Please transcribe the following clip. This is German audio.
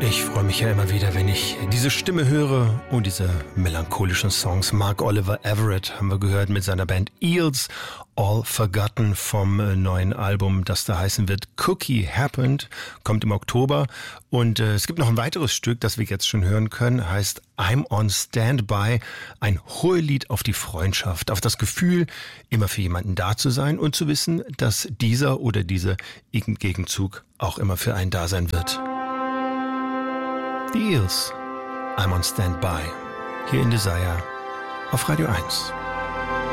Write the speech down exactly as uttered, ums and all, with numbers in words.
Ich freue mich ja immer wieder, wenn ich diese Stimme höre und diese melancholischen Songs. Mark Oliver Everett haben wir gehört mit seiner Band Eels, All Forgotten vom neuen Album, das da heißen wird Cookie Happened, kommt im Oktober. Und äh, es gibt noch ein weiteres Stück, das wir jetzt schon hören können, heißt I'm on Standby, ein Hohelied auf die Freundschaft, auf das Gefühl, immer für jemanden da zu sein und zu wissen, dass dieser oder diese im Gegenzug auch immer für einen da sein wird. The Eels, I'm on Standby, hier in Desire auf Radio eins.